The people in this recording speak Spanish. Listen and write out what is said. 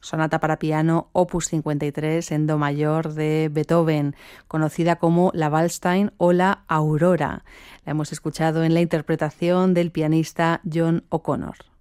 sonata para piano opus 53 en do mayor de Beethoven, conocida como la Waldstein o la Aurora. La hemos escuchado en la interpretación del pianista John O'Connor.